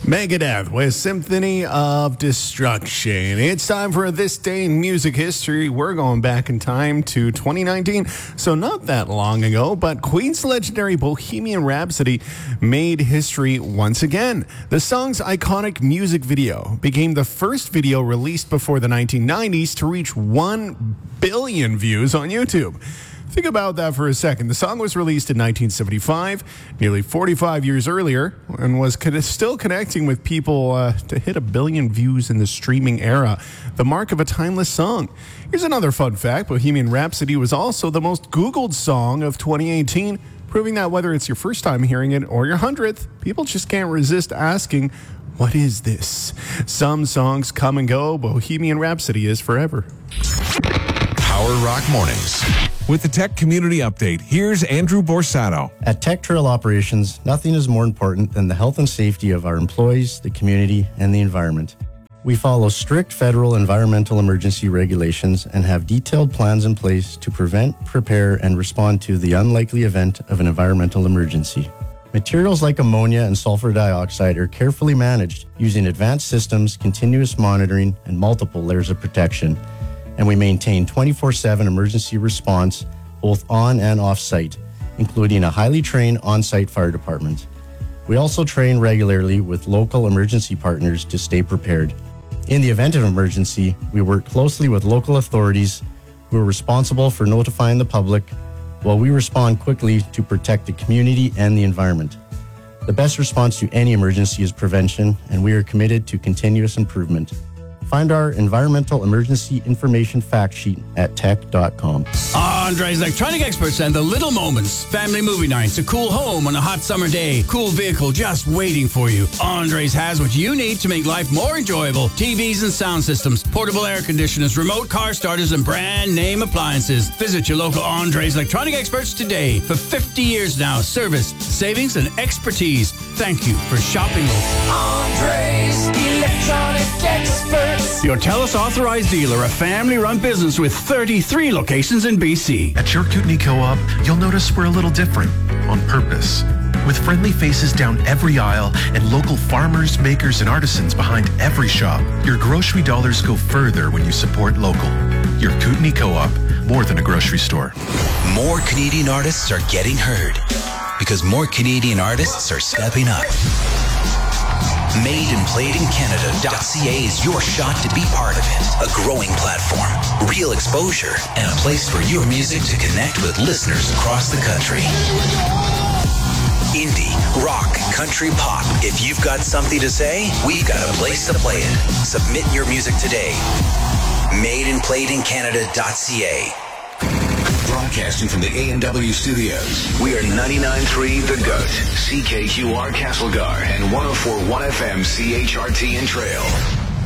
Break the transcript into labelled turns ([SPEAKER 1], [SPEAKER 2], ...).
[SPEAKER 1] Megadeth with Symphony of Destruction. It's time for This Day in Music History. We're going back in time to 2019, so not that long ago, but Queen's legendary Bohemian Rhapsody made history once again. The song's iconic music video became the first video released before the 1990s to reach 1 billion views on YouTube. Think about that for a second. The song was released in 1975, nearly 45 years earlier, and was still connecting with people to hit 1 billion views in the streaming era, the mark of a timeless song. Here's another fun fact. Bohemian Rhapsody was also the most Googled song of 2018, proving that whether it's your first time hearing it or your 100th, people just can't resist asking, what is this? Some songs come and go. Bohemian Rhapsody is forever.
[SPEAKER 2] Power Rock Mornings. With the Tech Community Update, here's Andrew Borsato.
[SPEAKER 3] At Tech Trail Operations, nothing is more important than the health and safety of our employees, the community, and the environment. We follow strict federal environmental emergency regulations and have detailed plans in place to prevent, prepare, and respond to the unlikely event of an environmental emergency. Materials like ammonia and sulfur dioxide are carefully managed using advanced systems, continuous monitoring, and multiple layers of protection. And we maintain 24/7 emergency response both on and off-site, including a highly trained on-site fire department. We also train regularly with local emergency partners to stay prepared. In the event of emergency, we work closely with local authorities who are responsible for notifying the public, while we respond quickly to protect the community and the environment. The best response to any emergency is prevention, and we are committed to continuous improvement. Find our environmental emergency information fact sheet at tech.com.
[SPEAKER 4] Andres Electronic Experts and the Little Moments. Family movie nights, a cool home on a hot summer day, cool vehicle just waiting for you. Andres has what you need to make life more enjoyable. TVs and sound systems, portable air conditioners, remote car starters, and brand name appliances. Visit your local Andres Electronic Experts today. For 50 years now, service, savings, and expertise. Thank you for shopping local.
[SPEAKER 5] Andres Electronic Experts.
[SPEAKER 4] Your TELUS authorized dealer, a family-run business with 33 locations in BC.
[SPEAKER 6] At your Kootenai Co-op, you'll notice we're a little different, on purpose. With friendly faces down every aisle and local farmers, makers, and artisans behind every shop, your grocery dollars go further when you support local. Your Kootenai Co-op, more than a grocery store.
[SPEAKER 7] More Canadian artists are getting heard because more Canadian artists are stepping up. MadeandPlayedInCanada.ca is your shot to be part of it. A growing platform, real exposure, and a place for your music to connect with listeners across the country. Indie, rock, country, pop. If you've got something to say, we've got a place to play it. Submit your music today. MadeandPlayedInCanada.ca.
[SPEAKER 2] Broadcasting from the A&W studios.
[SPEAKER 7] We are 99.3 The Goat, CKQR Castlegar, and 104.1 FM CHRT in Trail.